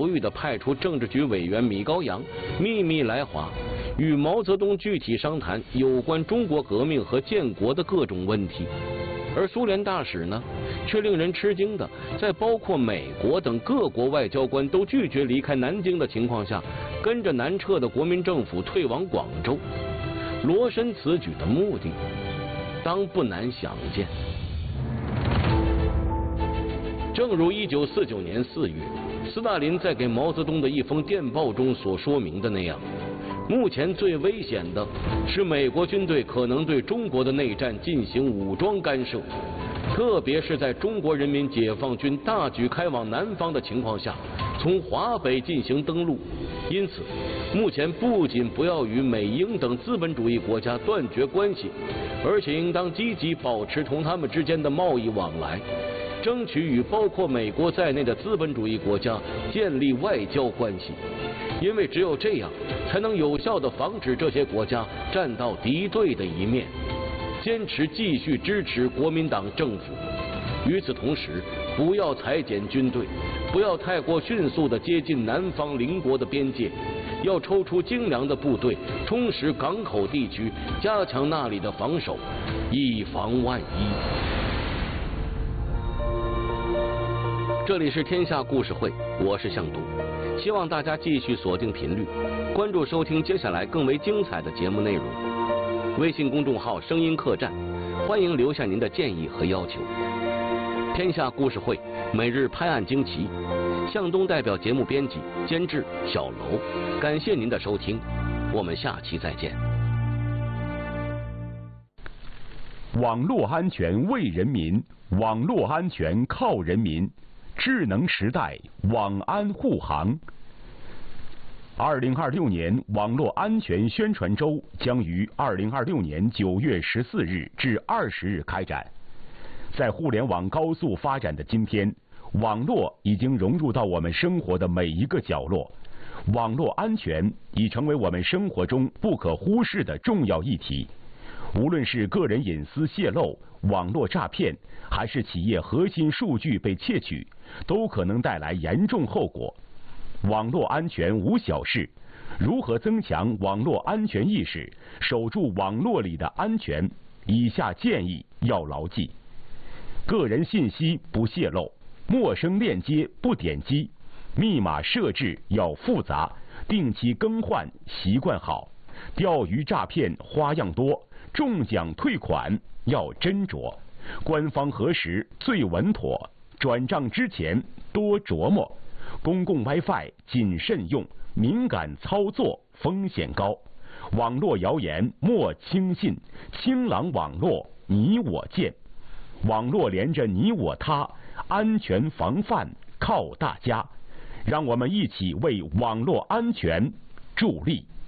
豫地派出政治局委员米高扬秘密来华，与毛泽东具体商谈有关中国革命和建国的各种问题。而苏联大使呢，却令人吃惊的，在包括美国等各国外交官都拒绝离开南京的情况下，跟着南撤的国民政府退往广州。罗申此举的目的，当不难想见。正如1949年4月，斯大林在给毛泽东的一封电报中所说明的那样，目前最危险的是美国军队可能对中国的内战进行武装干涉，特别是在中国人民解放军大举开往南方的情况下，从华北进行登陆。因此，目前不仅不要与美英等资本主义国家断绝关系，而且应当积极保持同他们之间的贸易往来，争取与包括美国在内的资本主义国家建立外交关系。因为只有这样，才能有效地防止这些国家站到敌对的一面，坚持继续支持国民党政府。与此同时，不要裁减军队，不要太过迅速地接近南方邻国的边界，要抽出精良的部队，充实港口地区，加强那里的防守，以防万一。这里是天下故事会，我是向东。希望大家继续锁定频率，关注收听接下来更为精彩的节目内容。微信公众号声音客栈，欢迎留下您的建议和要求。天下故事会每日拍案惊奇，向东代表节目编辑监制小楼，感谢您的收听，我们下期再见。 网络安全为人民，网络安全靠人民。智能时代，网安护航。2026年网络安全宣传周将于2026年9月14日至20日开展。在互联网高速发展的今天，网络已经融入到我们生活的每一个角落，网络安全已成为我们生活中不可忽视的重要议题。无论是个人隐私泄露、网络诈骗，还是企业核心数据被窃取，都可能带来严重后果。网络安全无小事，如何增强网络安全意识，守住网络里的安全？以下建议要牢记：个人信息不泄露，陌生链接不点击，密码设置要复杂，定期更换习惯好。钓鱼诈骗花样多，中奖退款要斟酌，官方核实最稳妥，转账之前多琢磨。公共 WiFi 谨慎用，敏感操作风险高。网络谣言莫轻信，清朗网络你我见。网络连着你我他，安全防范靠大家。让我们一起为网络安全助力。